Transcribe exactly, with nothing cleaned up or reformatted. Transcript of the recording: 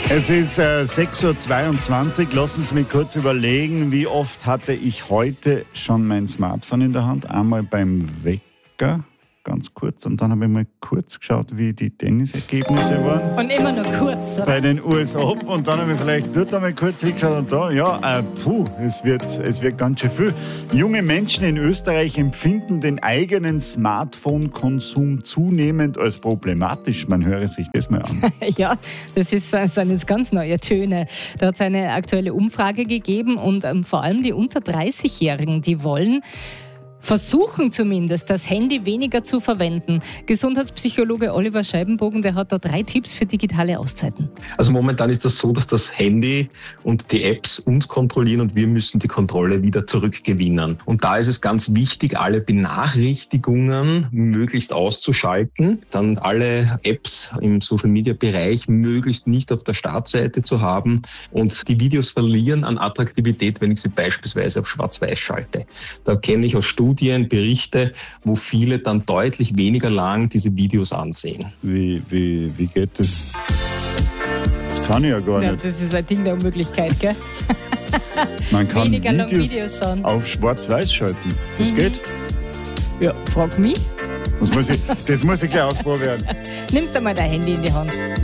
Es ist äh, sechs Uhr zweiundzwanzig. Lassen Sie mich kurz überlegen, wie oft hatte ich heute schon mein Smartphone in der Hand? Einmal beim Wecker, ganz kurz. Und dann habe ich mal kurz geschaut, wie die Tennisergebnisse waren. Und immer nur kurz, oder? Bei den U S Open. Und dann habe ich vielleicht dort einmal kurz hingeschaut und da, ja, äh, puh, es wird, es wird ganz schön viel. Junge Menschen in Österreich empfinden den eigenen Smartphone-Konsum zunehmend als problematisch. Man höre sich das mal an. Ja, das ist, sind jetzt ganz neue Töne. Da hat es eine aktuelle Umfrage gegeben und ähm, vor allem die unter dreißig-Jährigen, die wollen versuchen zumindest, das Handy weniger zu verwenden. Gesundheitspsychologe Oliver Scheibenbogen, der hat da drei Tipps für digitale Auszeiten. Also momentan ist das so, dass das Handy und die Apps uns kontrollieren und wir müssen die Kontrolle wieder zurückgewinnen. Und da ist es ganz wichtig, alle Benachrichtigungen möglichst auszuschalten, dann alle Apps im Social-Media-Bereich möglichst nicht auf der Startseite zu haben und die Videos verlieren an Attraktivität, wenn ich sie beispielsweise auf Schwarz-Weiß schalte. Da kenne ich aus Studien Berichte, wo viele dann deutlich weniger lang diese Videos ansehen. Wie, wie, wie geht das? Das kann ich ja gar Ja, nicht. das ist ein Ding der Unmöglichkeit, gell? Man kann Weniger lang Videos, Videos schauen. auf Schwarz-Weiß schalten. Das Mhm. geht? Ja, frag mich. Das muss ich, das muss ich gleich ausprobieren. Nimmst du mal dein Handy in die Hand.